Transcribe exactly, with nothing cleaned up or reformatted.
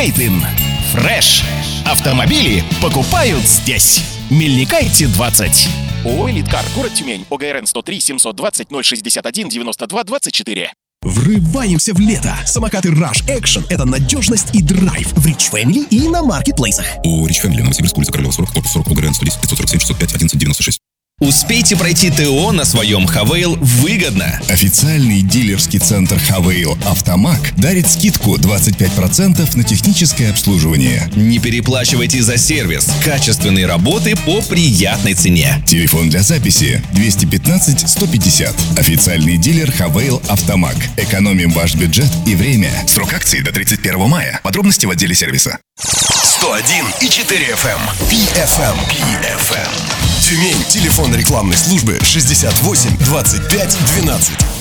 Трейд-ин. Фреш. Автомобили покупают здесь. Мельникайте двадцать. ООО «Элиткар», город Тюмень, ОГРН сто три семьсот двадцать ноль шестьдесят один девяносто два двадцать четыре. Врываемся в лето. Самокаты Rush Action — это надежность и драйв в Rich Family и на маркетплейсах. У Rich Family, Новосибирск, улица Королева сорок, корпус сорок, ОГРН сто десять пятьсот сорок семь шестьсот пять одиннадцать девяносто шесть. Успейте пройти ТО на своем Хавейл выгодно. Официальный дилерский центр Хавейл «Автомаг» дарит скидку двадцать пять процентов на техническое обслуживание. Не переплачивайте за сервис. Качественные работы по приятной цене. Телефон для записи двести пятнадцать сто пятьдесят. Официальный дилер Хавейл «Автомаг». Экономим ваш бюджет и время. Срок акции до тридцать первого мая. Подробности в отделе сервиса. сто один и четыре эф эм. пи эф эм. пи эф эм. Тюмень. Телефон рекламной службы шестьдесят восемь двадцать пять двенадцать.